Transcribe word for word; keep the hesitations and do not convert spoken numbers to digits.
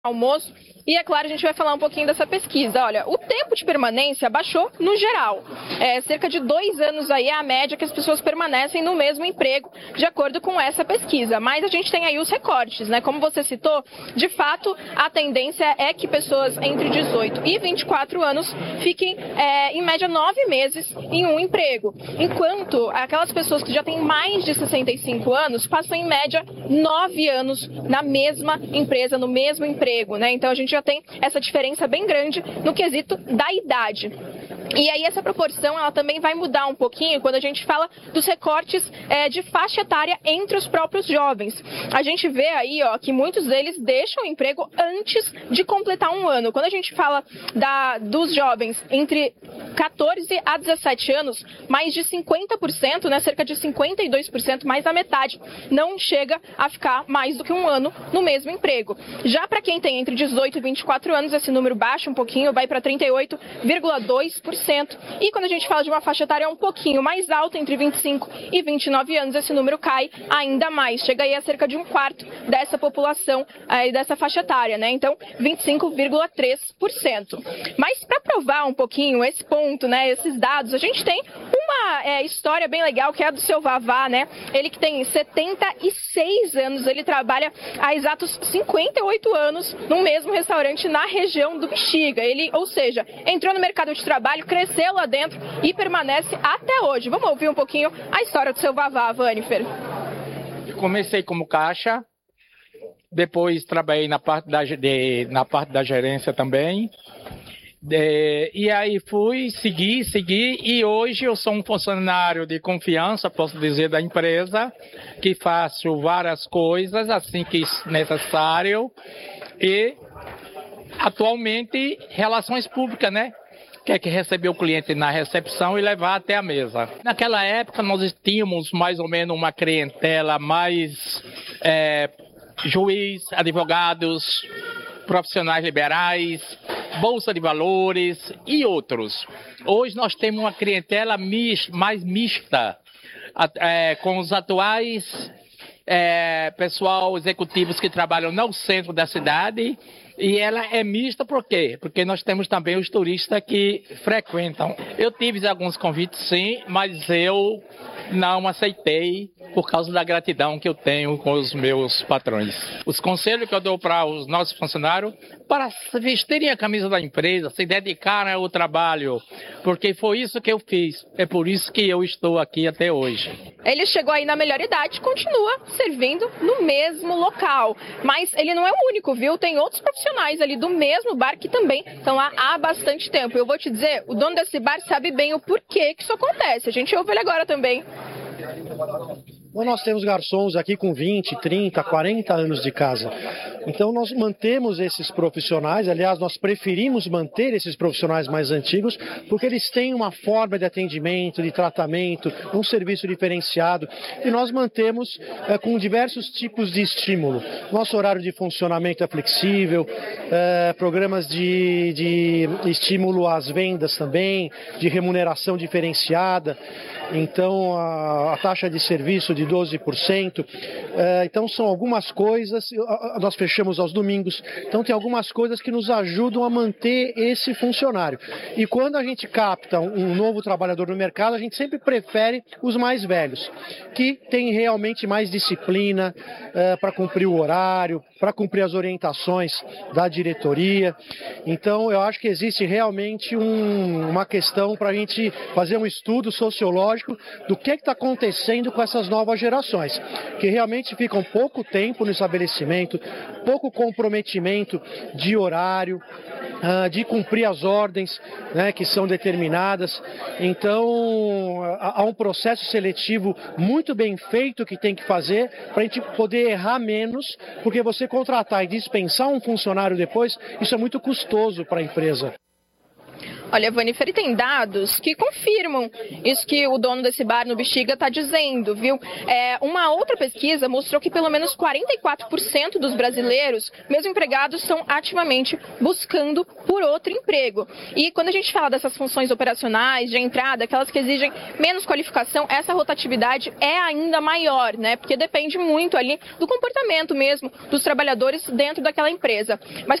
almoço. E, é claro, a gente vai falar um pouquinho dessa pesquisa. Olha, o tempo de permanência baixou no geral. É, cerca de dois anos aí é a média que as pessoas permanecem no mesmo emprego, de acordo com essa pesquisa. Mas a gente tem aí os recortes, né? Como você citou, de fato, a tendência é que pessoas entre dezoito e vinte e quatro anos fiquem, é, em média, nove meses em um emprego. Enquanto aquelas pessoas que já têm mais de sessenta e cinco anos passam, em média, nove anos na mesma empresa, no mesmo emprego, né? Então, a gente já tem essa diferença bem grande no quesito da idade. E aí essa proporção ela também vai mudar um pouquinho quando a gente fala dos recortes é, de faixa etária entre os próprios jovens. A gente vê aí ó, que muitos deles deixam o emprego antes de completar um ano. Quando a gente fala da, dos jovens entre quatorze a dezessete anos, mais de cinquenta por cento, né, cerca de cinquenta e dois por cento, mais da metade, não chega a ficar mais do que um ano no mesmo emprego. Já para quem tem entre dezoito e vinte e quatro anos, esse número baixa um pouquinho, vai para trinta e oito vírgula dois por cento. E quando a gente fala de uma faixa etária um pouquinho mais alta, entre vinte e cinco e vinte e nove anos, esse número cai ainda mais. Chega aí a cerca de um quarto dessa população, aí, dessa faixa etária, né? Então, vinte e cinco vírgula três por cento. Mas para provar um pouquinho esse ponto, né, esses dados, a gente tem uma é, história bem legal, que é a do seu Vavá, né? Ele que tem setenta e seis anos, ele trabalha há exatos cinquenta e oito anos no mesmo restaurante na região do Bexiga. Ele, ou seja, entrou no mercado de trabalho, cresceu lá dentro e permanece até hoje. Vamos ouvir um pouquinho a história do seu Vavá, Vanifer. Eu comecei como caixa, depois trabalhei na parte da, de, na parte da gerência também. De, e aí fui, segui, segui, e hoje eu sou um funcionário de confiança, posso dizer, da empresa, que faço várias coisas assim que necessário, e atualmente relações públicas, né? Que é que receber o cliente na recepção e levar até a mesa. Naquela época nós tínhamos mais ou menos uma clientela mais é, juiz, advogados, profissionais liberais, bolsa de valores e outros. Hoje nós temos uma clientela mis, mais mista, é, com os atuais é, pessoal executivos que trabalham no centro da cidade. E ela é mista por quê? Porque nós temos também os turistas que frequentam. Eu tive alguns convites sim, mas eu não aceitei por causa da gratidão que eu tenho com os meus patrões. Os conselhos que eu dou para os nossos funcionários, para vestirem a camisa da empresa, se dedicarem ao trabalho, porque foi isso que eu fiz. É por isso que eu estou aqui até hoje. Ele chegou aí na melhor idade e continua servindo no mesmo local. Mas ele não é o único, viu? Tem outros profissionais ali do mesmo bar que também estão lá há bastante tempo. Eu vou te dizer, o dono desse bar sabe bem o porquê que isso acontece. A gente ouve ele agora também. Bom, nós temos garçons aqui com vinte, trinta, quarenta anos de casa. Então nós mantemos esses profissionais, aliás, nós preferimos manter esses profissionais mais antigos, porque eles têm uma forma de atendimento, de tratamento, um serviço diferenciado, e nós mantemos é, com diversos tipos de estímulo. Nosso horário de funcionamento é flexível, é, programas de, de estímulo às vendas também, de remuneração diferenciada. Então a, a taxa de serviço de doze por cento, é, então são algumas coisas, nós fechamos aos domingos, então tem algumas coisas que nos ajudam a manter esse funcionário. E quando a gente capta um, um novo trabalhador no mercado, a gente sempre prefere os mais velhos, que têm realmente mais disciplina é, para cumprir o horário, para cumprir as orientações da diretoria. Então eu acho que existe realmente um, uma questão para a gente fazer um estudo sociológico do que está acontecendo com essas novas gerações, que realmente ficam pouco tempo no estabelecimento, pouco comprometimento de horário, de cumprir as ordens, né, que são determinadas. Então há um processo seletivo muito bem feito que tem que fazer para a gente poder errar menos, porque você contratar e dispensar um funcionário depois, isso é muito custoso para a empresa. Olha, Vaniferi, tem dados que confirmam isso que o dono desse bar no Bexiga está dizendo, viu? É, uma outra pesquisa mostrou que pelo menos quarenta e quatro por cento dos brasileiros, mesmo empregados, estão ativamente buscando por outro emprego. E quando a gente fala dessas funções operacionais, de entrada, aquelas que exigem menos qualificação, essa rotatividade é ainda maior, né? Porque depende muito ali do comportamento mesmo dos trabalhadores dentro daquela empresa. Mas